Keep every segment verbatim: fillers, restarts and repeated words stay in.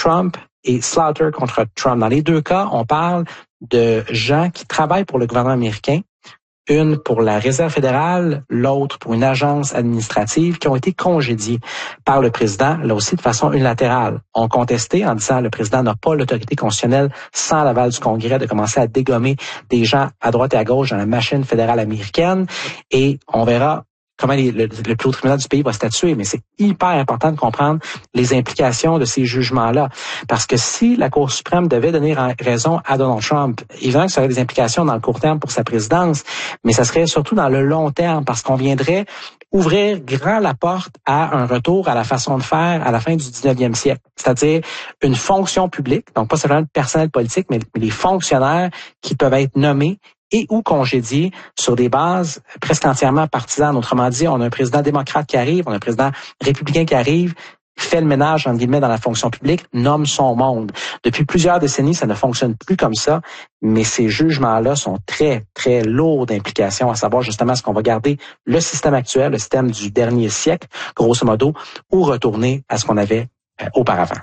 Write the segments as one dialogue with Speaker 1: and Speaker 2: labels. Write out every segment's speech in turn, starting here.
Speaker 1: Trump et Slaughter contre Trump. Dans les deux cas, on parle de gens qui travaillent pour le gouvernement américain, une pour la Réserve fédérale, l'autre pour une agence administrative, qui ont été congédiés par le président, là aussi de façon unilatérale. On contesté en disant que le président n'a pas l'autorité constitutionnelle sans l'aval du Congrès de commencer à dégommer des gens à droite et à gauche dans la machine fédérale américaine. Et on verra comment les, le, le plus haut tribunal du pays va statuer, mais c'est hyper important de comprendre les implications de ces jugements-là. Parce que si la Cour suprême devait donner raison à Donald Trump, évidemment que ça aurait des implications dans le court terme pour sa présidence, mais ça serait surtout dans le long terme, parce qu'on viendrait ouvrir grand la porte à un retour à la façon de faire à la fin du dix-neuvième siècle. C'est-à-dire une fonction publique, donc pas seulement le personnel politique, mais les fonctionnaires qui peuvent être nommés et ou congédiés sur des bases presque entièrement partisanes. Autrement dit, on a un président démocrate qui arrive, on a un président républicain qui arrive, fait le ménage, entre guillemets, dans la fonction publique, nomme son monde. Depuis plusieurs décennies, ça ne fonctionne plus comme ça, mais ces jugements-là sont très, très lourds d'implications, à savoir justement est-ce qu'on va garder le système actuel, le système du dernier siècle, grosso modo, ou retourner à ce qu'on avait euh, auparavant.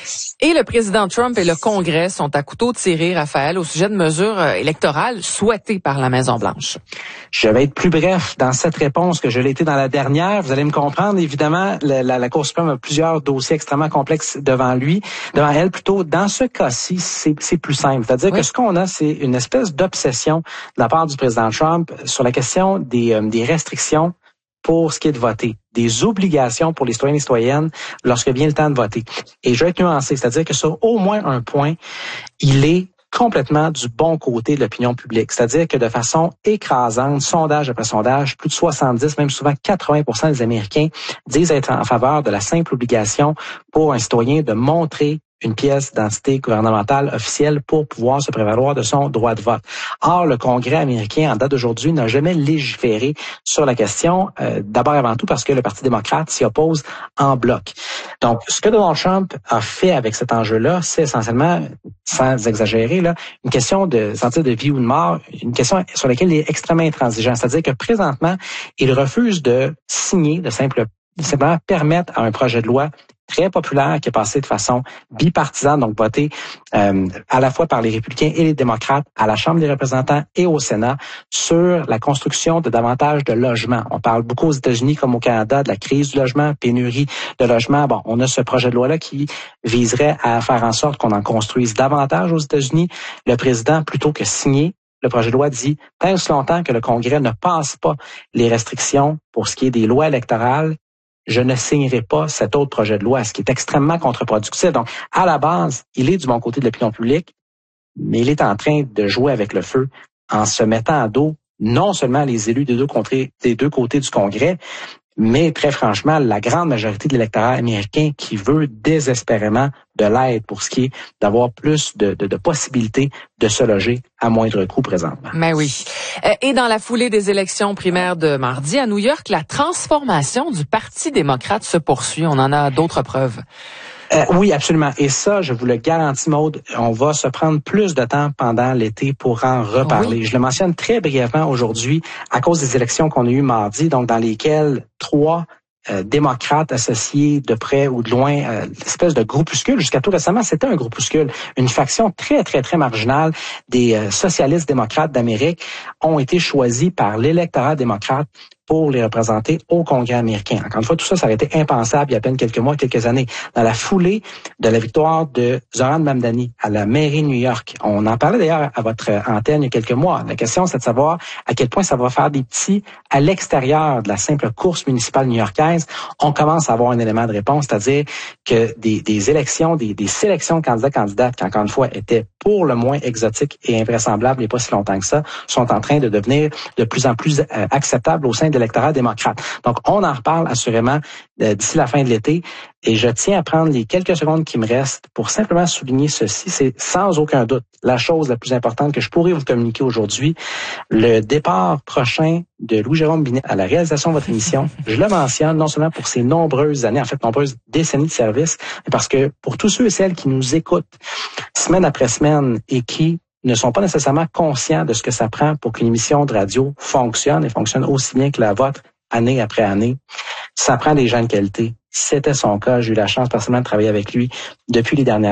Speaker 2: Et le président Trump et le Congrès sont à couteau tiré, Raphaël, au sujet de mesures électorales souhaitées par la Maison-Blanche.
Speaker 1: Je vais être plus bref dans cette réponse que je l'ai été dans la dernière. Vous allez me comprendre. Évidemment, la, la, la Cour suprême a plusieurs dossiers extrêmement complexes devant lui, devant elle plutôt. Dans ce cas-ci, c'est, c'est plus simple. C'est-à-dire oui. que ce qu'on a, c'est une espèce d'obsession de la part du président Trump sur la question des, euh, des restrictions pour ce qui est de voter, des obligations pour les citoyens et les citoyennes lorsque vient le temps de voter. Et je vais être nuancé, c'est-à-dire que sur au moins un point, il est complètement du bon côté de l'opinion publique. C'est-à-dire que de façon écrasante, sondage après sondage, plus de soixante-dix, même souvent quatre-vingts pour cent des Américains disent être en faveur de la simple obligation pour un citoyen de montrer une pièce d'identité gouvernementale officielle pour pouvoir se prévaloir de son droit de vote. Or, le Congrès américain, en date d'aujourd'hui, n'a jamais légiféré sur la question, euh, d'abord et avant tout parce que le Parti démocrate s'y oppose en bloc. Donc, ce que Donald Trump a fait avec cet enjeu-là, c'est essentiellement, sans exagérer, là, une question de sentir de vie ou de mort, une question sur laquelle il est extrêmement intransigeant. C'est-à-dire que présentement, il refuse de signer, de simple, de simplement permettre à un projet de loi très populaire qui est passé de façon bipartisane, donc voté euh, à la fois par les républicains et les démocrates à la Chambre des représentants et au Sénat sur la construction de davantage de logements. On parle beaucoup aux États-Unis comme au Canada de la crise du logement, pénurie de logements. Bon, on a ce projet de loi-là qui viserait à faire en sorte qu'on en construise davantage aux États-Unis. Le président, plutôt que signer le projet de loi, dit tant aussi longtemps que le Congrès ne passe pas les restrictions pour ce qui est des lois électorales, je ne signerai pas cet autre projet de loi, ce qui est extrêmement contre-productif. Donc, à la base, il est du bon côté de l'opinion publique, mais il est en train de jouer avec le feu en se mettant à dos non seulement les élus des deux côtés, des deux côtés du Congrès, mais très franchement, la grande majorité de l'électorat américain qui veut désespérément de l'aide pour ce qui est d'avoir plus de, de, de possibilités de se loger à moindre coût présentement.
Speaker 2: Mais oui. Et dans la foulée des élections primaires de mardi à New York, la transformation du Parti démocrate se poursuit. On en a d'autres preuves.
Speaker 1: Euh, oui, absolument. Et ça, je vous le garantis, Maude, on va se prendre plus de temps pendant l'été pour en reparler. Oui. Je le mentionne très brièvement aujourd'hui à cause des élections qu'on a eues mardi, donc dans lesquelles trois Euh, démocrates associés de près ou de loin, euh, l'espèce de groupuscule. Jusqu'à tout récemment, c'était un groupuscule. Une faction très, très, très marginale des euh, socialistes démocrates d'Amérique ont été choisis par l'électorat démocrate pour les représenter au Congrès américain. Encore une fois, tout ça, ça aurait été impensable il y a à peine quelques mois, quelques années. Dans la foulée de la victoire de Zohran Mamdani à la mairie de New York, on en parlait d'ailleurs à votre antenne il y a quelques mois. La question, c'est de savoir à quel point ça va faire des petits à l'extérieur de la simple course municipale new-yorkaise. On commence à avoir un élément de réponse, c'est-à-dire que des, des élections, des, des sélections de candidats-candidates qui, encore une fois, étaient pour le moins exotiques et invraisemblables il n'y a pas si longtemps que ça, sont en train de devenir de plus en plus euh, acceptables au sein de l'électorat démocrate. Donc, on en reparle assurément euh, d'ici la fin de l'été. Et je tiens à prendre les quelques secondes qui me restent pour simplement souligner ceci. C'est sans aucun doute la chose la plus importante que je pourrais vous communiquer aujourd'hui. Le départ prochain de Louis-Jérôme Binet à la réalisation de votre émission, je le mentionne non seulement pour ses nombreuses années, en fait nombreuses décennies de service, mais parce que pour tous ceux et celles qui nous écoutent semaine après semaine et qui ne sont pas nécessairement conscients de ce que ça prend pour qu'une émission de radio fonctionne et fonctionne aussi bien que la vôtre année après année, ça prend des gens de qualité. C'était son cas. J'ai eu la chance personnellement de travailler avec lui depuis les dernières